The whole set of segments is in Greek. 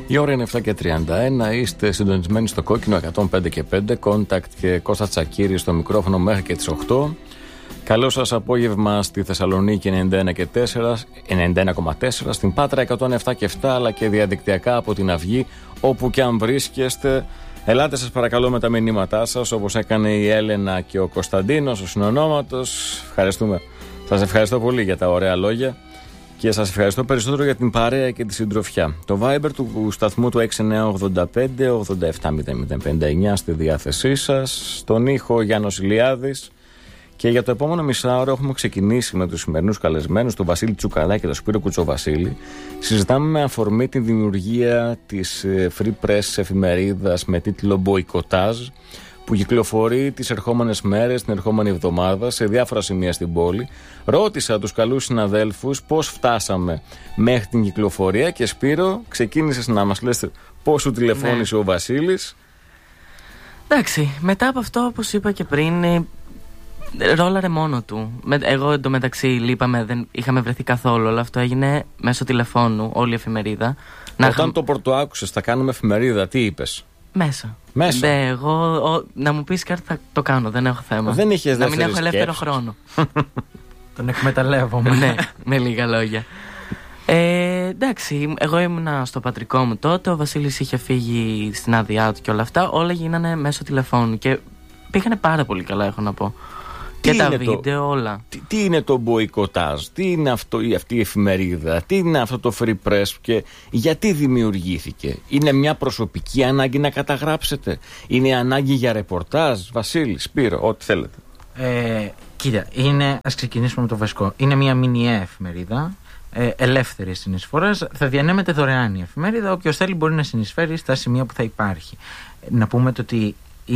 Η ώρα είναι 7:31. Είστε συντονισμένοι στο κόκκινο 105,5. Contact και Κώστα Τσακίρη στο μικρόφωνο μέχρι και τις 8. Καλό σας απόγευμα στη Θεσσαλονίκη 91,4, στην Πάτρα 107,7, αλλά και διαδικτυακά από την Αυγή, όπου και αν βρίσκεστε. Ελάτε σας παρακαλώ με τα μηνύματά σας, όπως έκανε η Έλενα και ο Κωνσταντίνος, ο συνονόματος. Ευχαριστούμε. Σας ευχαριστώ πολύ για τα ωραία λόγια και σας ευχαριστώ περισσότερο για την παρέα και τη συντροφιά. Το Viber του σταθμού του 6985-870059 στη διάθεσή σας. Στον ήχο Γιάννος Ηλιάδης. Και για το επόμενο μισάωρο έχουμε ξεκινήσει με τους σημερινούς καλεσμένους, τον Βασίλη Τσουκαλά και τον Σπύρο Κουτσοβασίλη. Συζητάμε με αφορμή την δημιουργία της Free Press εφημερίδας με τίτλο Μποϊκοτάζ, που κυκλοφορεί τις ερχόμενες μέρες, την ερχόμενη εβδομάδα σε διάφορα σημεία στην πόλη. Ρώτησα τους καλούς συναδέλφους πώς φτάσαμε μέχρι την κυκλοφορία και Σπύρο, ξεκίνησες να μας λες πώς σου τηλεφώνησε ο Βασίλης. Εντάξει, μετά από αυτό, όπως είπα και πριν, ρόλαρε μόνο του. Εγώ εντωμεταξύ λείπαμε, δεν είχαμε βρεθεί καθόλου. Όλο αυτό έγινε μέσω τηλεφώνου, όλη η εφημερίδα. Όταν το πρωτοάκουσες, θα κάνουμε εφημερίδα, τι είπες? Μέσα. Ναι, εγώ να μου πεις κάτι θα το κάνω, δεν έχω θέμα. Δεν είχες να μην έχω ελεύθερο χρόνο. Τον εκμεταλλεύομαι. Ναι, με λίγα λόγια. Εντάξει, εγώ ήμουνα στο πατρικό μου τότε, ο Βασίλης είχε φύγει στην άδειά του και όλα αυτά. Όλα γίνανε μέσω τηλεφώνου και πήγανε πάρα πολύ καλά, έχω να πω. Και τα βίντεο, όλα. Τι είναι το μποϊκοτάζ, τι είναι αυτή η εφημερίδα, τι είναι αυτό το Free Press και γιατί δημιουργήθηκε? Είναι μια προσωπική ανάγκη να καταγράψετε? Είναι ανάγκη για ρεπορτάζ? Βασίλη, Σπύρο, ό,τι θέλετε. Κοίτα, ας ξεκινήσουμε με το βασικό. Είναι μια μηνιαία εφημερίδα, ελεύθερη συνεισφοράς. Θα διανέμεται δωρεάν η εφημερίδα. Όποιος θέλει μπορεί να συνεισφέρει στα σημεία που θα υπάρχει. Να πούμε το ότι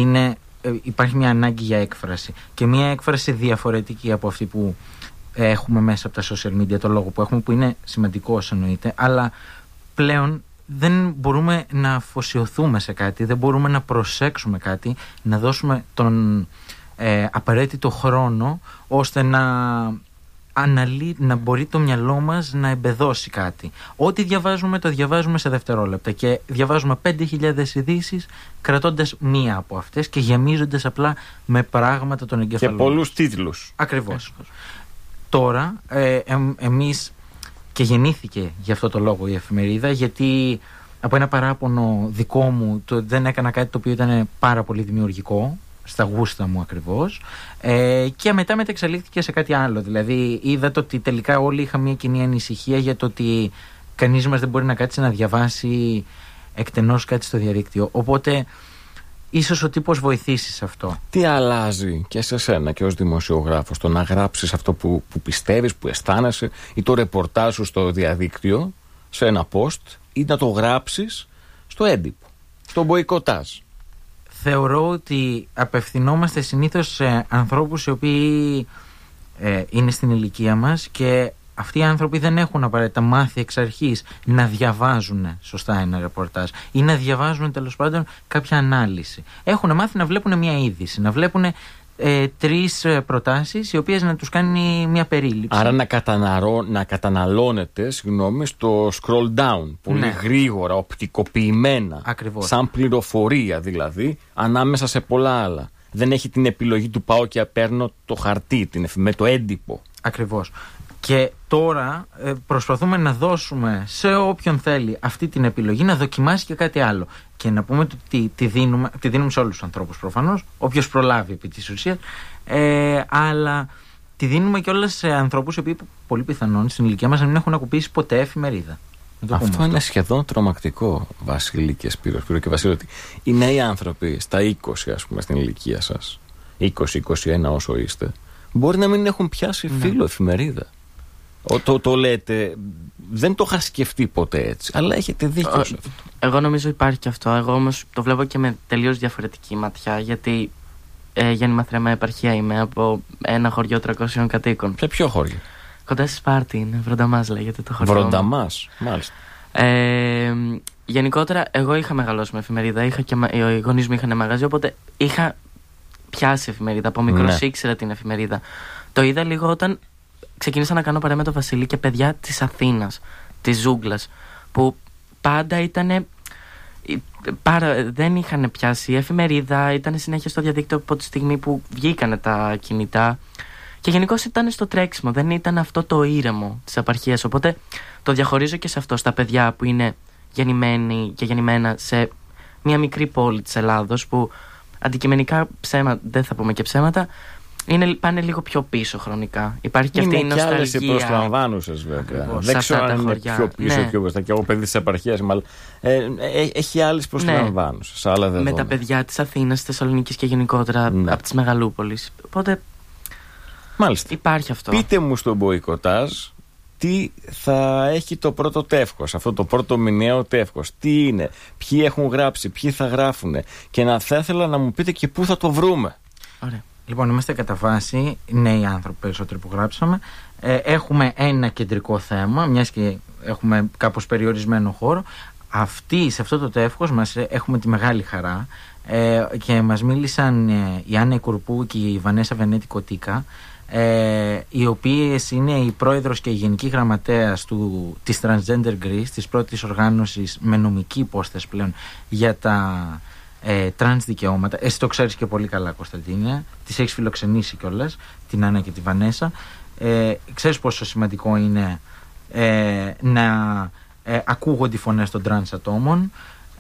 υπάρχει μια ανάγκη για έκφραση και μια έκφραση διαφορετική από αυτή που έχουμε μέσα από τα social media, το λόγο που έχουμε, που είναι σημαντικός εννοείται, αλλά πλέον δεν μπορούμε να αφοσιωθούμε σε κάτι, δεν μπορούμε να προσέξουμε κάτι, να δώσουμε τον απαραίτητο χρόνο ώστε να μπορεί το μυαλό μας να εμπεδώσει κάτι. Ό,τι διαβάζουμε το διαβάζουμε σε δευτερόλεπτα και διαβάζουμε 5.000 ειδήσεις κρατώντας μία από αυτές και γεμίζοντας απλά με πράγματα των εγκεφαλών. Και πολλούς τίτλους. Ακριβώς. Τώρα εμείς, και γεννήθηκε γι' αυτό το λόγο η εφημερίδα, γιατί από ένα παράπονο δικό μου δεν έκανα κάτι το οποίο ήταν πάρα πολύ δημιουργικό στα γούστα μου ακριβώς, και μετά μεταξελίχθηκε σε κάτι άλλο. Δηλαδή είδατε ότι τελικά όλοι είχαμε μια κοινή ανησυχία για το ότι κανείς μας δεν μπορεί να κάτσει να διαβάσει εκτενώς κάτι στο διαδίκτυο, οπότε ίσως ο τύπος βοηθήσει σε αυτό. Τι αλλάζει και σε σένα και ως δημοσιογράφος το να γράψεις αυτό που πιστεύεις, που αισθάνεσαι, ή το ρεπορτάζ σου στο διαδίκτυο σε ένα post, ή να το γράψεις στο έντυπο, στο μποϊκοτάζ? Θεωρώ ότι απευθυνόμαστε συνήθως σε ανθρώπους οι οποίοι είναι στην ηλικία μας και αυτοί οι άνθρωποι δεν έχουν απαραίτητα μάθει εξ αρχής να διαβάζουν σωστά ένα ρεπορτάζ ή να διαβάζουν τέλος πάντων κάποια ανάλυση. Έχουν μάθει να βλέπουν μια είδηση, να βλέπουν 3 προτάσεις οι οποίες να τους κάνει μια περίληψη. Άρα να καταναλώνεται, στο scroll down, πολύ γρήγορα, οπτικοποιημένα. Ακριβώς. Σαν πληροφορία δηλαδή, ανάμεσα σε πολλά άλλα. Δεν έχει την επιλογή του πάω και παίρνω το χαρτί, με το έντυπο. Ακριβώς. Και τώρα προσπαθούμε να δώσουμε σε όποιον θέλει αυτή την επιλογή να δοκιμάσει και κάτι άλλο. Και να πούμε ότι τη δίνουμε σε όλους τους ανθρώπους προφανώς, όποιος προλάβει επί της ουσίας, αλλά τη δίνουμε και όλες σε ανθρώπους οι οποίοι πολύ πιθανόν στην ηλικία μας να μην έχουν ακουπήσει ποτέ εφημερίδα. Αυτό είναι σχεδόν τρομακτικό, Βασίλη και Σπύρο και Βασίλη, ότι οι νέοι άνθρωποι στα 20, ας πούμε, στην ηλικία σας, 20-21 όσο είστε, μπορεί να μην έχουν πιάσει φύλλο εφημερίδα. Το λέτε, δεν το είχα σκεφτεί ποτέ έτσι, αλλά έχετε δίκιο σε αυτό. Εγώ νομίζω υπάρχει και αυτό. Εγώ όμως το βλέπω και με τελείως διαφορετική ματιά, γιατί Γιάννη Μαθρέμα επαρχία είμαι, από ένα χωριό 300 κατοίκων. Ποιο χωριό? Κοντά στη Σπάρτη είναι, Βρονταμάς λέγεται το χωριό. Βρονταμάς, μάλιστα. Γενικότερα, εγώ είχα μεγαλώσει με εφημερίδα, οι γονείς μου είχαν μαγαζί, οπότε είχα πιάσει εφημερίδα. Από μικρός ήξερα την εφημερίδα. Το είδα λίγο όταν ξεκίνησα να κάνω παρέα με τον Βασίλη και παιδιά της Αθήνας, της ζούγκλας, που πάντα ήταν Δεν είχαν πιάσει η εφημερίδα, ήταν συνέχεια στο διαδίκτυο από τη στιγμή που βγήκανε τα κινητά. Και γενικώς ήταν στο τρέξιμο, δεν ήταν αυτό το ήρεμο της απαρχίας. Οπότε το διαχωρίζω και σε αυτό, στα παιδιά που είναι γεννημένοι και γεννημένα σε μια μικρή πόλη της Ελλάδος, που αντικειμενικά δεν θα πούμε και ψέματα, πάνε λίγο πιο πίσω χρονικά. Υπάρχει και αυτή η νοσταλγία. Είναι και άλλες οι προσλαμβάνουσες βέβαια. Δεν ξέρω αν είναι πιο πίσω ή πιο μπροστά. Και εγώ παιδί της επαρχίας, μάλλον. Έχει άλλες προσλαμβάνουσες. Άλλα δεδομένα. Με τα παιδιά της Αθήνας, της Θεσσαλονίκης και γενικότερα από της Μεγαλούπολης. Οπότε. Μάλιστα. Υπάρχει αυτό. Πείτε μου στο μποϊκοτάζ τι θα έχει το πρώτο τεύχος, αυτό το πρώτο μηνιαίο τεύχος. Τι είναι, ποιοι έχουν γράψει, ποιοι θα γράφουν. Και θα ήθελα να μου πείτε και πού θα το βρούμε. Ωραία. Λοιπόν, είμαστε κατά βάση νέοι άνθρωποι περισσότεροι που γράψαμε. Έχουμε ένα κεντρικό θέμα, μιας και έχουμε κάπως περιορισμένο χώρο. Σε αυτό το τεύχος μας έχουμε τη μεγάλη χαρά και μας μίλησαν η Άννα Κουρπού και η Βανέσα Βενέτη Κωτίκα, οι οποίες είναι η πρόεδρος και η γενική γραμματέας της Transgender Greece, της πρώτης οργάνωσης με νομική υπόσταση πλέον για τα τρανς δικαιώματα. Εσύ το ξέρεις και πολύ καλά, Κωνσταντίνε, τις έχεις φιλοξενήσει κιόλας, την Άννα και τη Βανέσα. Ξέρεις πόσο σημαντικό είναι να ακούγονται οι φωνές των τρανς ατόμων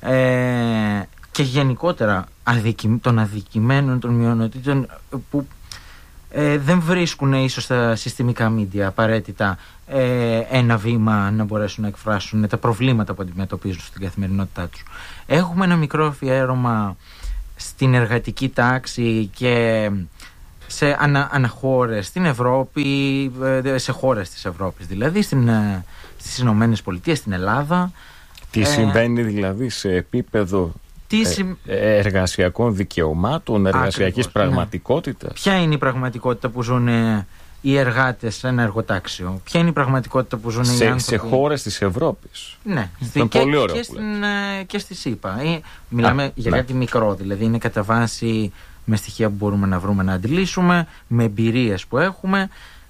και γενικότερα των αδικημένων, των μειονοτήτων που δεν βρίσκουν ίσως στα συστημικά μίντια απαραίτητα ένα βήμα να μπορέσουν να εκφράσουν τα προβλήματα που αντιμετωπίζουν στην καθημερινότητά τους. Έχουμε ένα μικρό αφιέρωμα στην εργατική τάξη και σε αναχώρες στην Ευρώπη, σε χώρες της Ευρώπης δηλαδή, στις Ηνωμένες Πολιτείες, στην Ελλάδα. Τι συμβαίνει δηλαδή σε επίπεδο εργασιακών δικαιωμάτων, εργασιακής πραγματικότητας. Ναι. Ποια είναι η πραγματικότητα που ζουν οι εργάτες σε ένα εργοτάξιο? Ποια είναι η πραγματικότητα που ζουν οι άνθρωποι σε χώρες της Ευρώπης? Ναι, πολύ ωραίο και στη ΣΥΠΑ. Μιλάμε για κάτι μικρό, δηλαδή είναι κατά βάση με στοιχεία που μπορούμε να βρούμε, να αντιλήσουμε, με εμπειρίες που έχουμε.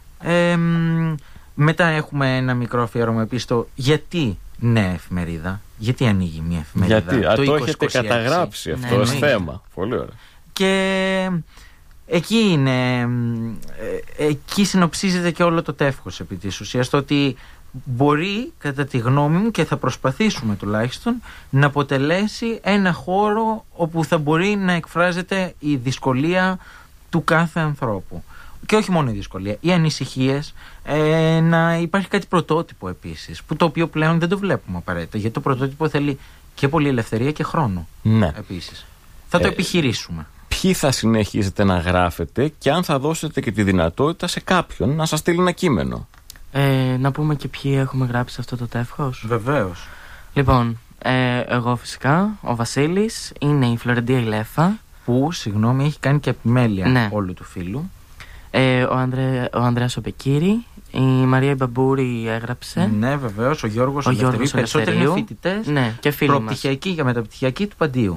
Μετά έχουμε ένα μικρό αφιέρωμα επίσης στο γιατί νέα εφημερίδα. Γιατί ανοίγει μια εφημερίδα? Γιατί το έχετε καταγράψει αυτό ως θέμα. Πολύ ωραία. Και εκεί συνοψίζεται και όλο το τεύχος επί της ουσίας, το ότι μπορεί, κατά τη γνώμη μου, και θα προσπαθήσουμε τουλάχιστον, να αποτελέσει ένα χώρο όπου θα μπορεί να εκφράζεται η δυσκολία του κάθε ανθρώπου. Και όχι μόνο η δυσκολία, οι ανησυχίες, να υπάρχει κάτι πρωτότυπο επίσης, το οποίο πλέον δεν το βλέπουμε απαραίτητα, γιατί το πρωτότυπο θέλει και πολλή ελευθερία και χρόνο. Ναι. Επίσης. Θα το επιχειρήσουμε. Ποιοι θα συνεχίσετε να γράφετε και αν θα δώσετε και τη δυνατότητα σε κάποιον να σας στείλει ένα κείμενο? Να πούμε και ποιοι έχουμε γράψει αυτό το τεύχος. Βεβαίως. Λοιπόν, εγώ φυσικά, ο Βασίλης, είναι η Φλωρεντία Ηλέφα, που, συγγνώμη, έχει κάνει και επιμέλεια όλου του φίλου. Ο Ανδρέας Οπεκύρη, η Μαρία Μπαμπούρη έγραψε. Ναι, βεβαίως, ο Γιώργος Ελευθερίου. Περισσότεροι είναι φοιτητές, και φίλοι μας. Προπτυχιακοί και μεταπτυχιακοί του Παντίου.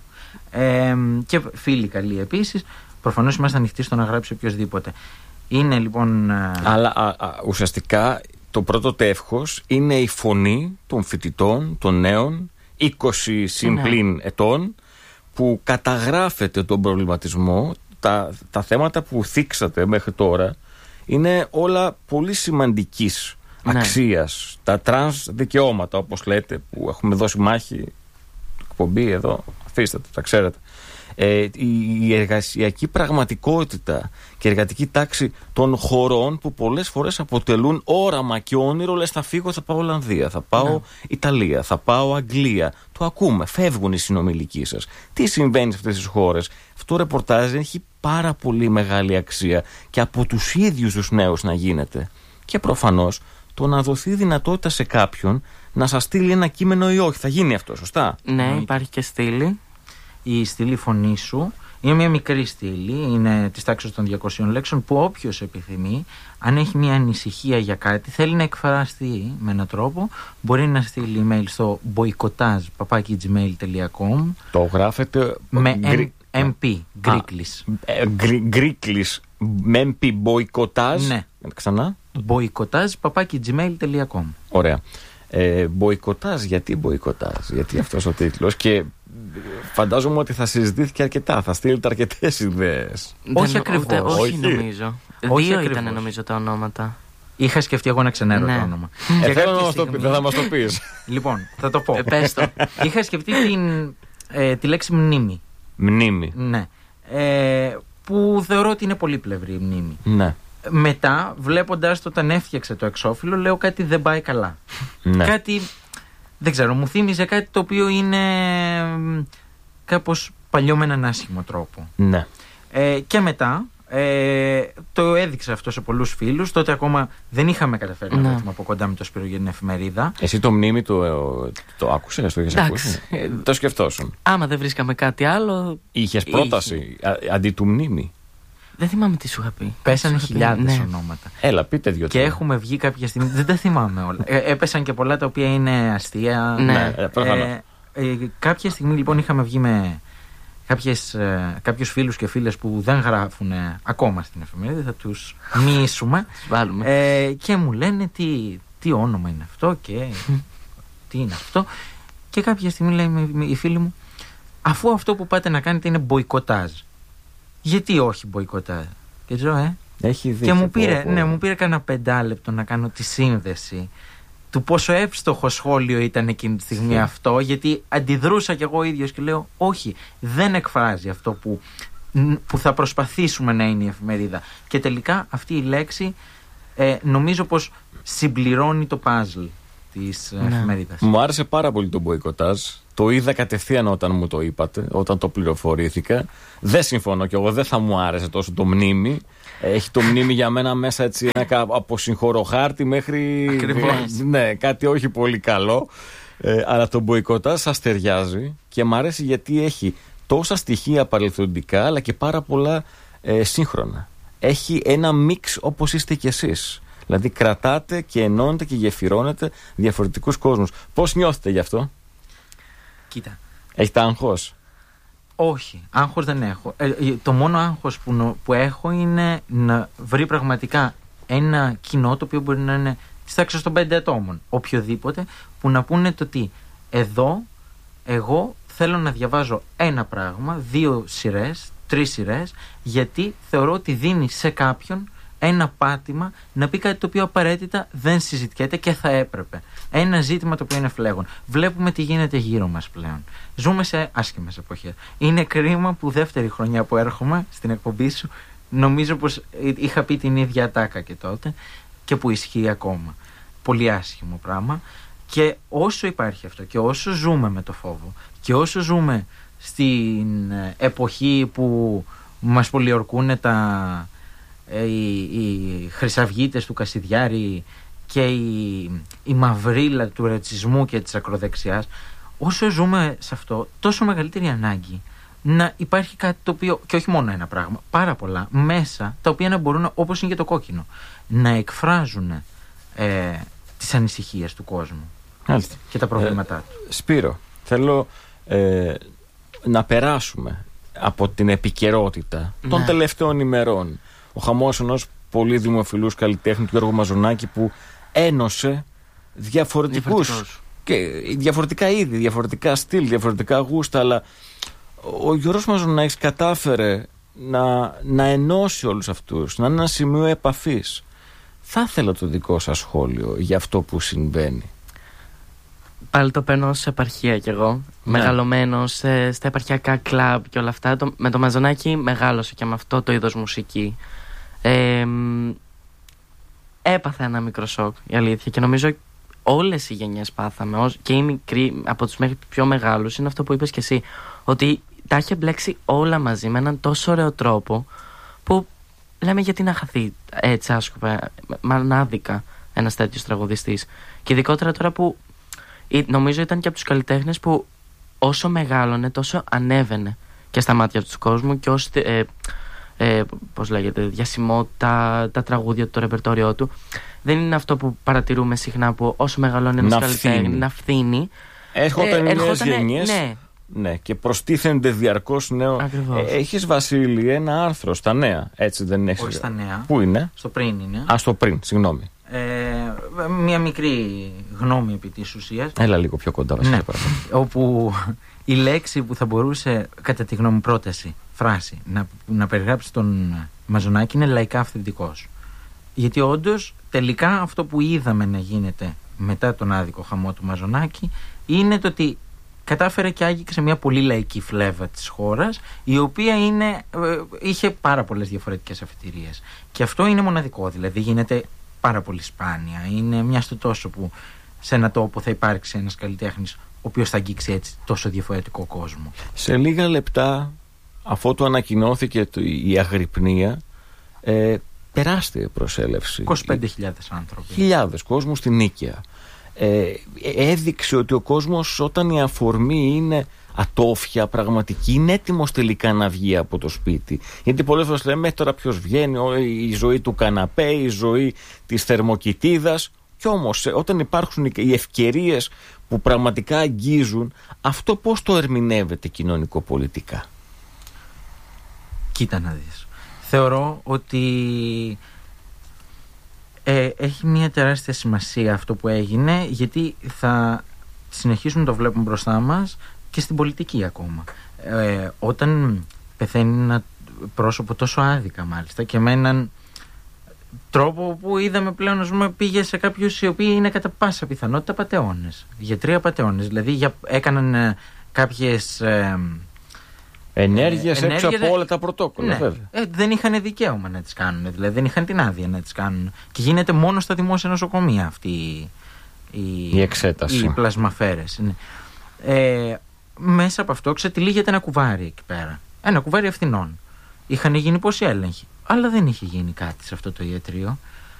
Και φίλοι καλοί επίσης. Προφανώς είμαστε ανοιχτοί στο να γράψει οποιοδήποτε. Είναι λοιπόν. Αλλά ουσιαστικά το πρώτο τεύχος είναι η φωνή των φοιτητών, των νέων, 20 συμπλήν ετών, που καταγράφεται τον προβληματισμό. Τα θέματα που θίξατε μέχρι τώρα είναι όλα πολύ σημαντικής αξίας. Τα τρανς δικαιώματα, όπως λέτε, που έχουμε δώσει μάχη, εκπομπή εδώ, αφήστε τα ξέρετε. Η εργασιακή πραγματικότητα και η εργατική τάξη των χωρών που πολλές φορές αποτελούν όραμα και όνειρο. Λες, θα φύγω, θα πάω Ολλανδία, θα πάω Ιταλία, θα πάω Αγγλία. Το ακούμε, φεύγουν οι συνομιλικοί σας. Τι συμβαίνει σε αυτές τις χώρες? Αυτό το ρεπορτάζ έχει πάρα πολύ μεγάλη αξία και από τους ίδιους τους νέους να γίνεται. Και προφανώς το να δοθεί δυνατότητα σε κάποιον να σας στείλει ένα κείμενο ή όχι. Θα γίνει αυτό, σωστά? Ναι, υπάρχει και στήλη. Η στήλη φωνή σου είναι μια μικρή στήλη, είναι της τάξης των 200 λέξεων, που όποιος επιθυμεί, αν έχει μια ανησυχία για κάτι, θέλει να εκφραστεί με έναν τρόπο, μπορεί να στείλει email στο boycottage@gmail.com. Το γράφετε με MP, Γκρίκλης. Γκρίκλης, με MP, boycottage. Ναι. Ξανά. boycottage@gmail.com. Ωραία. Μποϊκοτάζ, γιατί μποϊκοτάζ, γιατί αυτός ο τίτλος? Και φαντάζομαι ότι θα συζητήθηκε αρκετά, θα στείλετε αρκετές ιδέες. Όχι ακριβώς. Όχι νομίζω. Όχι Δύο ακριβώς. ήταν νομίζω τα ονόματα. Είχα σκεφτεί εγώ να ξενέρω Ναι. το όνομα. Θέλω να μας το πει, δεν θα μας το πεις. Λοιπόν, θα το πω. Πες το. Είχα σκεφτεί τη λέξη μνήμη. Μνήμη. Ναι. Που θεωρώ ότι είναι πολύπλευρη η μνήμη. Ναι. Μετά, βλέποντας το όταν έφτιαξε το εξώφυλλο, λέω κάτι δεν πάει καλά. Ναι. Κάτι, δεν ξέρω, μου θύμιζε κάτι το οποίο είναι κάπως παλιό με έναν άσχημο τρόπο. Ναι. Και μετά το έδειξα αυτό σε πολλούς φίλους. Τότε ακόμα δεν είχαμε καταφέρει να βρεθούμε από κοντά με το Σπύρο για την εφημερίδα. Εσύ το μνήμη το άκουσες, το είχες ακούσει? Το σκεφτόσουν? Άμα δεν βρίσκαμε κάτι άλλο. Είχες πρόταση αντί του μνήμη? Δεν θυμάμαι τι σου είχα πει. Πέσανε Σου είχα πει, χιλιάδες ναι. ονόματα. Έλα, πείτε δυο Και έχουμε βγει κάποια στιγμή. Δεν τα θυμάμαι όλα. Έπεσαν και πολλά τα οποία είναι αστεία. Ναι. Προφανώς. Κάποια στιγμή λοιπόν είχαμε βγει με κάποιους φίλους και φίλες που δεν γράφουν ακόμα στην εφημερίδα. Θα τους μοιήσουμε. Βάλουμε. Και μου λένε τι όνομα είναι αυτό και τι είναι αυτό. Και κάποια στιγμή λέει η φίλη μου, αφού αυτό που πάτε να κάνετε είναι μποϊκοτάζ, γιατί όχι μποϊκοτάζ? Και ζω, Έχει δίκιο. Και μου πήρε κανένα 5 λεπτό να κάνω τη σύνδεση του πόσο εύστοχο σχόλιο ήταν εκείνη τη στιγμή αυτό, γιατί αντιδρούσα κι εγώ ίδιος και λέω όχι, δεν εκφράζει αυτό που θα προσπαθήσουμε να είναι η εφημερίδα. Και τελικά αυτή η λέξη νομίζω πως συμπληρώνει το παζλ της εφημερίδας. Μου άρεσε πάρα πολύ το μποϊκοτάζ. Το είδα κατευθείαν όταν μου το είπατε, όταν το πληροφορήθηκα. Δεν συμφωνώ κι εγώ, δεν θα μου άρεσε τόσο το μνήμη. Έχει το μνήμη για μένα μέσα έτσι από συγχωροχάρτη μέχρι. Ναι, κάτι όχι πολύ καλό. Αλλά το μποϊκοτάζ σας ταιριάζει και μου αρέσει γιατί έχει τόσα στοιχεία παρελθοντικά αλλά και πάρα πολλά σύγχρονα. Έχει ένα μίξ όπως είστε κι εσείς. Δηλαδή κρατάτε και ενώνετε και γεφυρώνετε διαφορετικούς κόσμους. Πώς νιώθετε γι' αυτό? Κοίτα. Έχετε άγχος? Όχι, άγχος δεν έχω. Το μόνο άγχος που έχω είναι να βρει πραγματικά ένα κοινό το οποίο μπορεί να είναι της τάξης των 5 ατόμων, οποιοδήποτε, που να πούνε το τι. Εδώ εγώ θέλω να διαβάζω ένα πράγμα, 2 σειρές, 3 σειρές, γιατί θεωρώ ότι δίνει σε κάποιον ένα πάτημα να πει κάτι το οποίο απαραίτητα δεν συζητιέται και θα έπρεπε. Ένα ζήτημα το οποίο είναι φλέγον. Βλέπουμε τι γίνεται γύρω μας πλέον. Ζούμε σε άσχημες εποχές. Είναι κρίμα που δεύτερη χρονιά που έρχομαι στην εκπομπή σου, νομίζω πως είχα πει την ίδια ατάκα και τότε και που ισχύει ακόμα. Πολύ άσχημο πράγμα. Και όσο υπάρχει αυτό και όσο ζούμε με το φόβο και όσο ζούμε στην εποχή που μας πολιορκούν οι χρυσαυγίτες του Κασιδιάρη και η μαυρίλα του ρατσισμού και της ακροδεξιάς, όσο ζούμε σε αυτό, τόσο μεγαλύτερη ανάγκη να υπάρχει κάτι το οποίο, και όχι μόνο ένα πράγμα, πάρα πολλά μέσα, τα οποία να μπορούν, όπως είναι και το κόκκινο, να εκφράζουν τις ανησυχίες του κόσμου και τα προβλήματά του. Σπύρο, θέλω να περάσουμε από την επικαιρότητα των τελευταίων ημερών. Ο χαμός ενός πολύ δημοφιλούς καλλιτέχνη του Γιώργου Μαζονάκη που ένωσε διαφορετικούς και διαφορετικά είδη, διαφορετικά στυλ, διαφορετικά γούστα, αλλά ο Γιώργος Μαζονάκης κατάφερε να ενώσει όλους αυτούς, να είναι ένα σημείο επαφής. Θα ήθελα το δικό σας σχόλιο για αυτό που συμβαίνει. Πάλι το παίρνω ως επαρχία κι εγώ. Μεγαλωμένος στα επαρχιακά κλαμπ και όλα αυτά. Με το Μαζονάκη μεγάλωσε και με αυτό το είδος μουσική. Έπαθα ένα μικρό σοκ, η αλήθεια, και νομίζω όλες οι γενιές πάθαμε, και οι μικροί από τους μέχρι πιο μεγάλους. Είναι αυτό που είπες και εσύ, ότι τα είχε μπλέξει όλα μαζί με έναν τόσο ωραίο τρόπο που λέμε γιατί να χαθεί έτσι άσκοπα, μάλλον άδικα ένας τέτοιος τραγουδιστής. Και ειδικότερα τώρα που νομίζω ήταν και από τους καλλιτέχνες που όσο μεγάλωνε τόσο ανέβαινε και στα μάτια του κόσμου και ως πώς λέγεται, διασημότητα, τα τραγούδια του, το ρεπερτόριό του. Δεν είναι αυτό που παρατηρούμε συχνά, που όσο μεγαλώνει ένας καλλιτέχνης να φθήνει. Έρχονται νέες γενιές. Ναι, και προστίθενται διαρκώς νέο. Έχεις, Βασίλη, ένα άρθρο στα νέα, έτσι δεν έχεις? Όχι στα νέα. Πού είναι? Στο πριν είναι. Στο πριν, συγγνώμη. μια μικρή γνώμη επί της ουσίας. Έλα λίγο πιο κοντά, Βασίλη. Ναι, όπου η λέξη που θα μπορούσε, κατά τη γνώμη πρόταση, φράση, να περιγράψει τον Μαζονάκη είναι λαϊκά αυθεντικός. Γιατί όντως τελικά αυτό που είδαμε να γίνεται μετά τον άδικο χαμό του Μαζονάκη είναι το ότι κατάφερε και άγγιξε μια πολύ λαϊκή φλέβα της χώρας, η οποία είχε πάρα πολλές διαφορετικές αφετηρίες. Και αυτό είναι μοναδικό, δηλαδή γίνεται πάρα πολύ σπάνια. Είναι μια στο τόσο που σε ένα τόπο θα υπάρξει ένας καλλιτέχνης ο οποίος θα αγγίξει έτσι τόσο διαφορετικό κόσμο. Σε λίγα λεπτά, αφού του ανακοινώθηκε η αγρυπνία, τεράστια προσέλευση. 25.000 άνθρωποι. Χιλιάδες κόσμου στην Νίκαια. Έδειξε ότι ο κόσμος, όταν η αφορμή είναι ατόφια, πραγματική, είναι έτοιμος τελικά να βγει από το σπίτι. Γιατί πολλές φορές λέμε τώρα ποιος βγαίνει, η ζωή του καναπέ, η ζωή της θερμοκοιτίδας. Κι όμως όταν υπάρχουν οι ευκαιρίες που πραγματικά αγγίζουν, αυτό πώς το ερμηνεύεται κοινωνικοπολιτικά? Κοίτα να δεις. Θεωρώ ότι έχει μια τεράστια σημασία αυτό που έγινε, γιατί θα συνεχίσουμε να το βλέπουμε μπροστά μας και στην πολιτική ακόμα. Όταν πεθαίνει ένα πρόσωπο τόσο άδικα μάλιστα και με έναν τρόπο που είδαμε πλέον, ας πούμε, πήγε σε κάποιους οι οποίοι είναι κατά πάσα πιθανότητα πατεώνες, γιατροί απατεώνες, δηλαδή έκαναν κάποιες ενέργειες έξω από όλα τα πρωτόκολλα. Ναι. Βέβαια. Δεν είχαν δικαίωμα να τις κάνουν, δηλαδή δεν είχαν την άδεια να τις κάνουν. Και γίνεται μόνο στα δημόσια νοσοκομεία αυτή η εξέταση. Οι πλασμαφέρες. Ναι. Μέσα από αυτό ξετυλίγεται ένα κουβάρι εκεί πέρα. Ένα κουβάρι ευθυνών. Είχαν γίνει πόσοι έλεγχοι, αλλά δεν είχε γίνει κάτι σε αυτό το ιατρείο.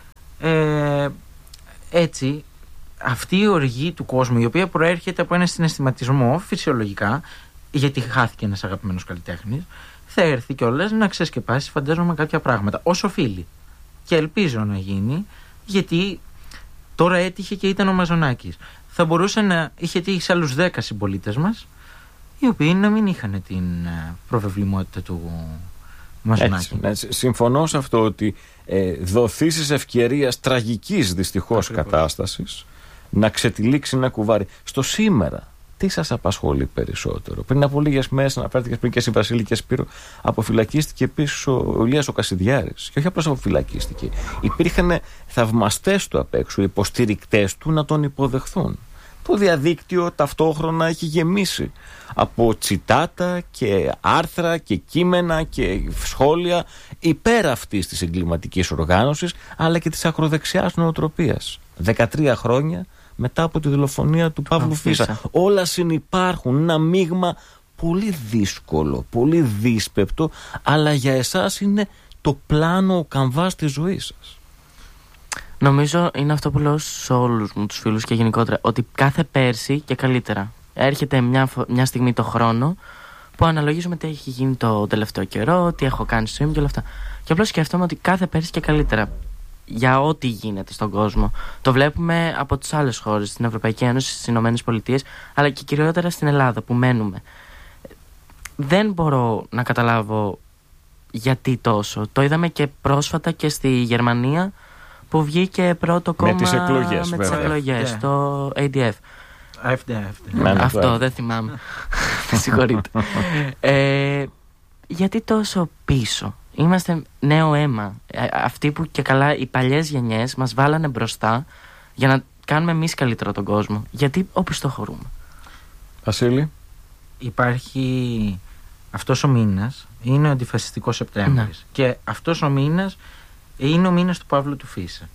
Έτσι, αυτή η οργή του κόσμου, η οποία προέρχεται από ένα συναισθηματισμό φυσιολογικά, γιατί χάθηκε ένας αγαπημένος καλλιτέχνης, θα έρθει κιόλας να ξεσκεπάσει, φαντάζομαι, κάποια πράγματα ως οφείλει. Και ελπίζω να γίνει, γιατί τώρα έτυχε και ήταν ο Μαζονάκης. Θα μπορούσε να είχε τύχει σε άλλους 10 συμπολίτες μας, οι οποίοι να μην είχαν την προβεβλημότητα του Μαζονάκη. Έτσι. Συμφωνώ σε αυτό, ότι δοθήσεις ευκαιρίας τραγικής δυστυχώς κατάστασης να ξετυλίξει ένα κουβάρι. Στο σήμερα, τι σας απασχολεί περισσότερο? Πριν από λίγες μέρες, αναφέρθηκες πριν και εσύ, Βασίλη και Σπύρο, αποφυλακίστηκε επίσης ο Ηλίας ο Κασιδιάρης. Και όχι απλώς αποφυλακίστηκε. Υπήρχαν θαυμαστές του απ' έξω, υποστηρικτές του να τον υποδεχθούν. Το διαδίκτυο ταυτόχρονα έχει γεμίσει από τσιτάτα και άρθρα και κείμενα και σχόλια υπέρ αυτής της εγκληματικής οργάνωσης, αλλά και της ακροδεξιάς νοοτροπίας. 13 χρόνια μετά από τη δολοφονία του Παύλου Φίσα. Όλα συνυπάρχουν, ένα μείγμα πολύ δύσκολο, πολύ δύσπεπτο, αλλά για εσάς είναι το πλάνο, ο καμβάς της ζωής σας. Νομίζω είναι αυτό που λέω σε όλους μου τους φίλους και γενικότερα, ότι κάθε πέρσι και καλύτερα. Έρχεται μια στιγμή το χρόνο που αναλογίζουμε τι έχει γίνει το τελευταίο καιρό, τι έχω κάνει στη ζωή μου και όλα αυτά. Και απλώς σκέφτομαι ότι κάθε πέρσι και καλύτερα για ό,τι γίνεται στον κόσμο. Το βλέπουμε από τις άλλες χώρες, στην Ευρωπαϊκή Ένωση, στις Ηνωμένες Πολιτείες, αλλά και κυριότερα στην Ελλάδα που μένουμε. Δεν μπορώ να καταλάβω γιατί τόσο. Το είδαμε και πρόσφατα και στη Γερμανία, που βγήκε πρώτο κόμμα με τις εκλογές, το ADF. Αυτό δεν θυμάμαι. Με συγχωρείτε. Γιατί τόσο πίσω? Είμαστε νέο αίμα. Αυτοί που και καλά οι παλιές γενιές μας βάλανε μπροστά για να κάνουμε εμείς καλύτερο τον κόσμο. Γιατί οπισθοχωρούμε? Βασίλη. Υπάρχει αυτός ο μήνας, είναι ο αντιφασιστικός Σεπτέμβρης. Ναι. Και αυτός ο μήνας είναι ο μήνας του Παύλου του Φίσα.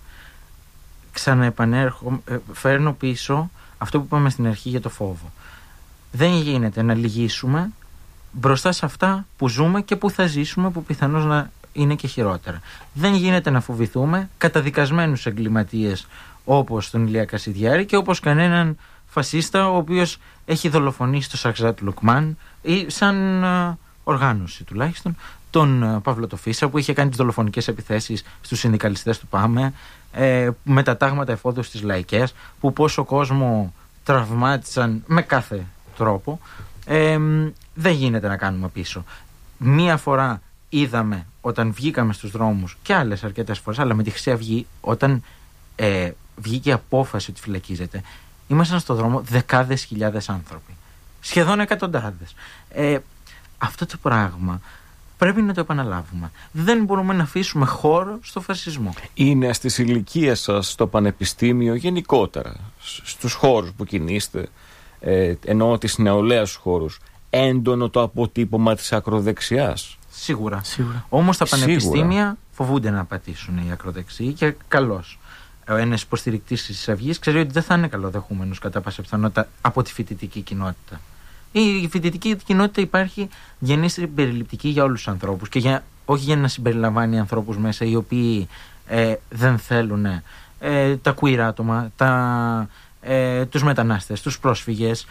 Φέρνω πίσω αυτό που είπαμε στην αρχή για το φόβο. Δεν γίνεται να λυγίσουμε μπροστά σε αυτά που ζούμε και που θα ζήσουμε, που πιθανώς να είναι και χειρότερα. Δεν γίνεται να φοβηθούμε καταδικασμένους εγκληματίες όπως τον Ηλία Κασιδιάρη και όπως κανέναν φασίστα ο οποίος έχει δολοφονήσει τον Σαχζάτ Λουκμάν ή σαν οργάνωση τουλάχιστον τον Παύλο το Φίσα, που είχε κάνει τις δολοφονικές επιθέσεις στους συνδικαλιστές του ΠΑΜΕ, με τα τάγματα εφόδου στις λαϊκές, που πόσο κόσμο τραυμάτισαν με κάθε τρόπο. Δεν γίνεται να κάνουμε πίσω. Μία φορά είδαμε όταν βγήκαμε στους δρόμους, και άλλες αρκετές φορές, αλλά με τη Χρυσή Αυγή, όταν βγήκε η απόφαση ότι φυλακίζεται, ήμασταν στο δρόμο δεκάδες χιλιάδες άνθρωποι. Σχεδόν εκατοντάδες. Αυτό το πράγμα πρέπει να το επαναλάβουμε. Δεν μπορούμε να αφήσουμε χώρο στο φασισμό. Είναι στις ηλικίες σας, στο πανεπιστήμιο, γενικότερα, στους χώρους που κινείστε, εννοώ τις νεολαίας χώρους, έντονο το αποτύπωμα της ακροδεξιάς? Σίγουρα. Όμως τα πανεπιστήμια φοβούνται να πατήσουν οι ακροδεξιοί, και καλώς. Ένας υποστηρικτής της Αυγής ξέρει ότι δεν θα είναι καλοδεχούμενος κατά πάσα πιθανότητα από τη φοιτητική κοινότητα. Η φοιτητική κοινότητα υπάρχει γεννήστερη περιληπτική για όλους τους ανθρώπους, και όχι για να συμπεριλαμβάνει ανθρώπους μέσα οι οποίοι δεν θέλουν τα queer άτομα, τους μετανάστες, τους πρόσφυγες.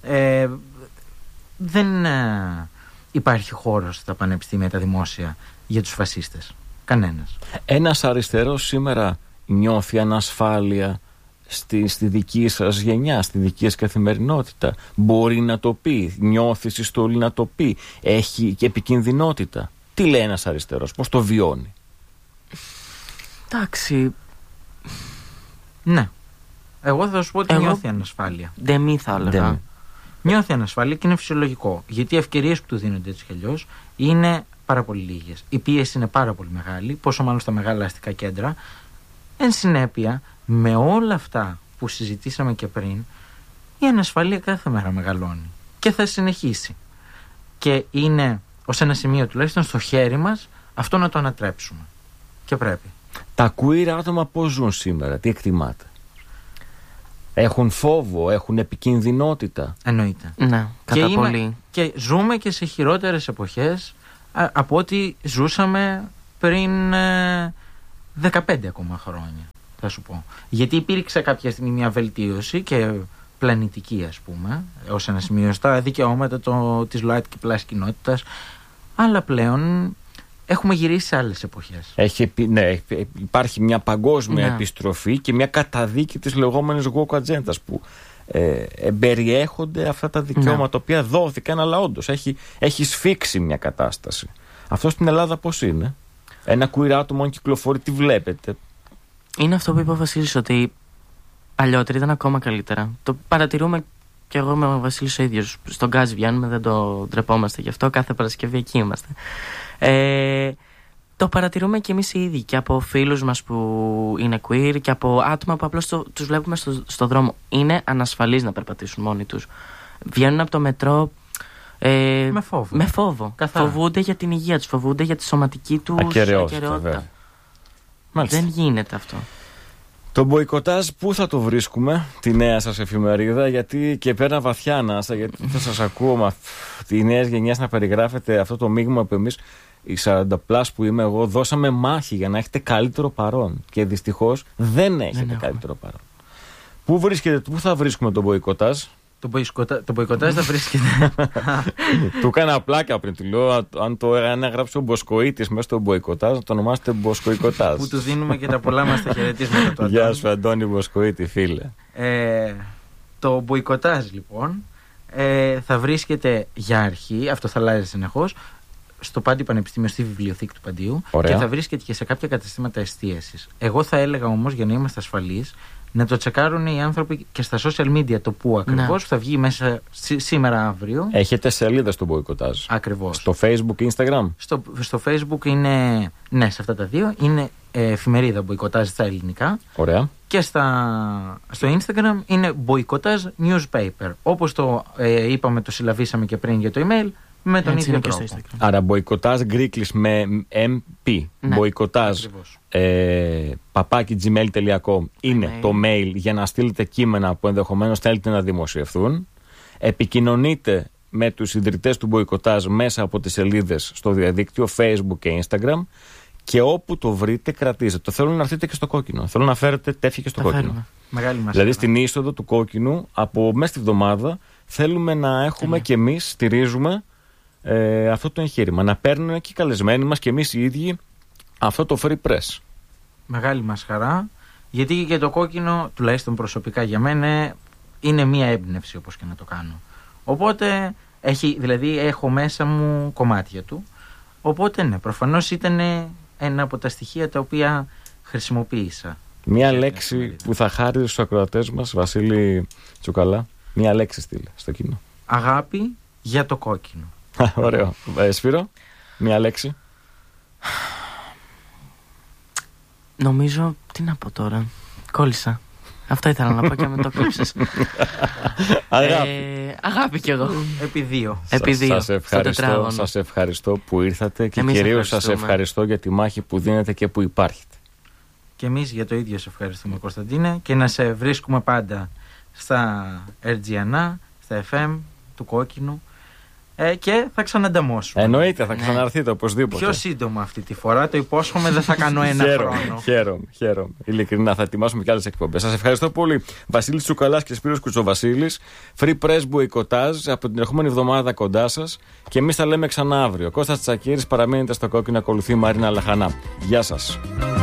Δεν υπάρχει χώρος στα πανεπιστήμια, τα δημόσια, για τους φασίστες. Κανένας. Ένας αριστερός σήμερα νιώθει ανασφάλεια στη δική σας γενιά, στη δική σας καθημερινότητα? Μπορεί να το πει? Νιώθει συστολή να το πει? Έχει και επικινδυνότητα? Τι λέει ένας αριστερός? Πώς το βιώνει? Εντάξει. Ναι. Εγώ θα σου πω ότι νιώθει ανασφάλεια. Δεν θα έλεγα. Νιώθει ανασφάλεια και είναι φυσιολογικό. Γιατί οι ευκαιρίες που του δίνονται έτσι κι αλλιώς είναι πάρα πολύ λίγες. Η πίεση είναι πάρα πολύ μεγάλη, πόσο μάλλον στα μεγάλα αστικά κέντρα. Εν συνέπεια, με όλα αυτά που συζητήσαμε και πριν, η ανασφάλεια κάθε μέρα μεγαλώνει και θα συνεχίσει. Και είναι ως ένα σημείο τουλάχιστον στο χέρι μας αυτό να το ανατρέψουμε. Και πρέπει. Τα queer άτομα πώς ζουν σήμερα, τι εκτιμάτε? Έχουν φόβο, έχουν επικινδυνότητα? Εννοείται. Ναι, κατά πολύ. Και ζούμε και σε χειρότερες εποχές από ό,τι ζούσαμε πριν 15 ακόμα χρόνια, θα σου πω. Γιατί υπήρξε κάποια στιγμή μια βελτίωση και πλανητική, ας πούμε, ως ένα σημείο στα δικαιώματα της ΛΟΑΤΚΙ πλάς κοινότητας, αλλά πλέον έχουμε γυρίσει σε άλλες εποχές. Υπάρχει μια παγκόσμια επιστροφή και μια καταδίκη της λεγόμενης woke ατζέντας που εμπεριέχονται αυτά τα δικαιώματα τα οποία δόθηκαν, αλλά όντως έχει σφίξει μια κατάσταση. Αυτό στην Ελλάδα πώς είναι? Ένα queer άτομο αν κυκλοφορεί, τι βλέπετε? Είναι αυτό που είπε ο Βασίλης, ότι παλιότερα ήταν ακόμα καλύτερα. Το παρατηρούμε και εγώ με ο Βασίλης ο ίδιος. Στον γκάζ βγαίνουμε, δεν το ντρεπόμαστε γι' αυτό. Κάθε Παρασκευή εκεί είμαστε. Το παρατηρούμε και εμείς οι ίδιοι, και από φίλους μας που είναι queer και από άτομα που απλώς τους βλέπουμε στο δρόμο. Είναι ανασφαλείς να περπατήσουν μόνοι τους. Βγαίνουν από το μετρό με φόβο. Φοβούνται για την υγεία τους, φοβούνται για τη σωματική τους ακεραιότητα. Δεν γίνεται αυτό. Το μποϊκοτάζ πού θα το βρίσκουμε, τη νέα σας εφημερίδα? Γιατί και πέρα βαθιά ανάσα, γιατί θα σας ακούω τη νέα γενιά να περιγράφετε αυτό το μείγμα που εμείς οι 40+ που είμαι εγώ δώσαμε μάχη για να έχετε καλύτερο παρόν, και δυστυχώς δεν έχετε καλύτερο παρόν. Πού θα βρίσκουμε το μποϊκοτάζ? Το μποϊκοτάζ θα βρίσκεται. Του έκανα πλάκα πριν. Του λέω, αν το έγραψε ο Μποσκοίτης μέσα στο μποϊκοτάζ, να το ονομάσετε Μποσκοϊκοτάζ. Που του δίνουμε και τα πολλά μας τα χαιρετίσματα του. Γεια σου, Αντώνη Μποσκοίτη, φίλε. Το μποϊκοτάζ, λοιπόν, θα βρίσκεται για αρχή, αυτό θα αλλάζει συνεχώς, στο Πάντιο Πανεπιστήμιο, στη βιβλιοθήκη του Παντίου. Ωραία. Και θα βρίσκεται και σε κάποια καταστήματα εστίασης. Εγώ θα έλεγα όμως, για να είμαστε ασφαλείς, να το τσεκάρουν οι άνθρωποι και στα social media το που ακριβώς θα βγει μέσα σήμερα, αύριο. Έχετε σελίδα στο μποϊκοτάζ? Ακριβώς. Στο Facebook, Instagram? Στο Facebook είναι, ναι, σε αυτά τα δύο. Είναι εφημερίδα μποϊκοτάζ στα ελληνικά. Ωραία. Και στο Instagram είναι μποϊκοτάζ newspaper. Όπως το είπαμε, το συλλαβήσαμε και πριν για το email, με τον ίδιο τρόπο. Άρα μποϊκοτάζ γκρίκλις με MP. Ναι, μποϊκοτάζ @gmail.com είναι το mail για να στείλετε κείμενα που ενδεχομένως θέλετε να δημοσιευθούν. Επικοινωνείτε με τους ιδρυτές του μποϊκοτάζ μέσα από τις σελίδες στο διαδίκτυο Facebook και Instagram, και όπου το βρείτε κρατήστε το. Θέλω να έρθετε και στο κόκκινο. Θέλω να φέρετε τέφια και στο κόκκινο. Δηλαδή στην είσοδο του κόκκινου από μέσα στη βδομάδα θέλουμε να έχουμε και εμείς, στηρίζουμε αυτό το εγχείρημα. Να παίρνουν και οι καλεσμένοι μας και εμείς οι ίδιοι αυτό το free press. Μεγάλη μας χαρά, γιατί και το κόκκινο, τουλάχιστον προσωπικά για μένα, είναι μία έμπνευση όπως και να το κάνω. Οπότε δηλαδή έχω μέσα μου κομμάτια του. Οπότε ναι, προφανώς ήταν ένα από τα στοιχεία τα οποία χρησιμοποίησα Μια λέξη που θα χάρει στους ακροατές μας, Βασίλη Τσουκαλά. Μια λέξη στείλε στο κοινό. Αγάπη για το κόκκινο. Ωραίο. Σπύρο, μια λέξη. Νομίζω, τι να πω τώρα. Κόλλησα. Αυτό ήθελα να πω και με το κόψεις. Αγάπη κι εγώ. Επί δύο. Σας ευχαριστώ που ήρθατε και κυρίως σας ευχαριστώ για τη μάχη που δίνετε και που υπάρχετε. Και εμείς για το ίδιο σε ευχαριστούμε, Κωνσταντίνε, και να σε βρίσκουμε πάντα στα RGNA, στα FM του Κόκκινου, και θα ξανανταμώσουμε. Εννοείται, θα ξαναρθείτε οπωσδήποτε. Πιο σύντομα αυτή τη φορά, το υπόσχομαι, δεν θα κάνω ένα χρόνο. Χαίρομαι. Ειλικρινά, θα ετοιμάσουμε και άλλες εκπομπές. Σας ευχαριστώ πολύ. Βασίλης Τσουκαλάς και Σπύρος Κουτσοβασίλης. Free Press Boycottage από την ερχόμενη εβδομάδα κοντά σας. Και εμείς θα λέμε ξανά αύριο. Κώστας Τσακίρης, παραμένετε στο Κόκκινο, ακολουθεί η Μαρίνα Λαχανά. Γεια σας.